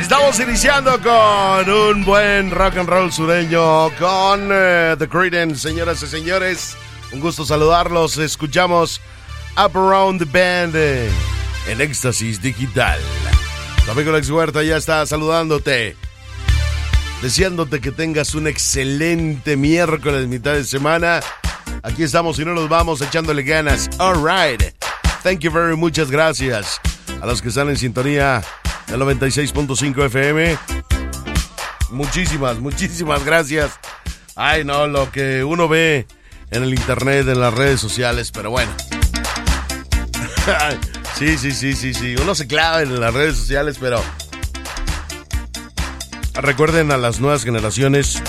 Estamos iniciando con un buen rock and roll sureño con The Creedence, señoras y señores. Un gusto saludarlos. Escuchamos Up Around the Band en Éxtasis Digital. Tu amigo Alex Huerta ya está saludándote, deseándote que tengas un excelente miércoles, mitad de semana. Aquí estamos y no nos vamos, echándole ganas. All right. Thank you very muchas gracias a los que están en sintonía del 96.5 FM. Muchísimas gracias. Ay, no, lo que uno ve en el internet, en las redes sociales, pero bueno. Sí. Uno se clava en las redes sociales, pero recuerden a las nuevas generaciones.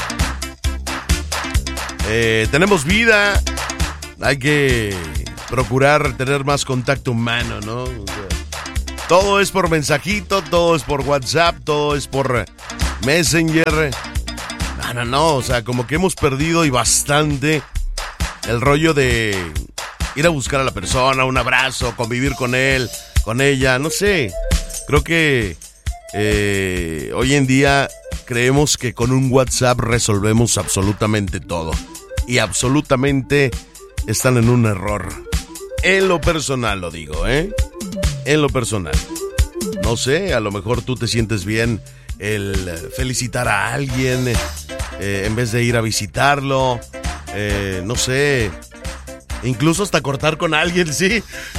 Tenemos vida. Hay que procurar tener más contacto humano, ¿no? O sea, todo es por mensajito, todo es por WhatsApp, todo es por Messenger. No, o sea, como que hemos perdido y bastante el rollo de ir a buscar a la persona, un abrazo, convivir con él, con ella, no sé. Creo que hoy en día creemos que con un WhatsApp resolvemos absolutamente todo. Y absolutamente están en un error. En lo personal lo digo, En lo personal. No sé, a lo mejor tú te sientes bien el felicitar a alguien en vez de ir a visitarlo. No sé, incluso hasta cortar con alguien, sí.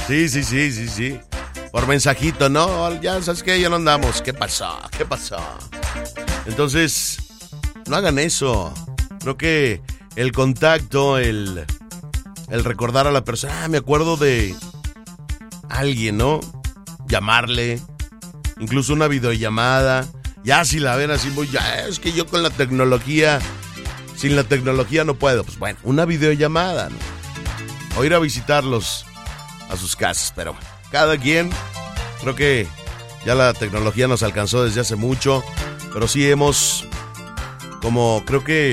Por mensajito, ¿no? Ya, ¿sabes qué? Ya no andamos. ¿Qué pasó? Entonces, no hagan eso. Creo que el contacto, el recordar a la persona, me acuerdo de alguien, ¿no? Llamarle, incluso una videollamada. Ya si la ven así muy, ya es que yo con la tecnología, sin la tecnología no puedo. Pues bueno, una videollamada, ¿no? O ir a visitarlos a sus casas, pero cada quien, creo que ya la tecnología nos alcanzó desde hace mucho, pero sí hemos, como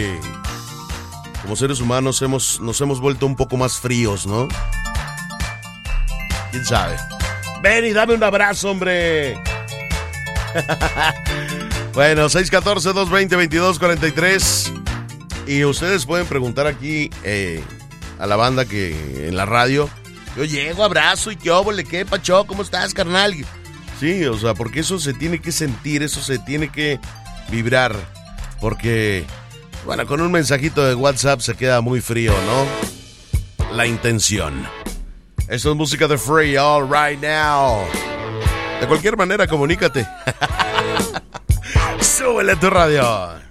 seres humanos nos hemos vuelto un poco más fríos, ¿no? ¿Quién sabe? Ven y dame un abrazo, hombre. Bueno, 614-220-2243. Y ustedes pueden preguntar aquí a la banda que en la radio. Yo llego, abrazo y qué óvole, qué pacho, ¿cómo estás, carnal? Sí, o sea, porque eso se tiene que sentir, eso se tiene que vibrar. Porque, bueno, con un mensajito de WhatsApp se queda muy frío, ¿no? La intención. Esto es música de Free, All Right Now. De cualquier manera, comunícate. Súbele a tu radio.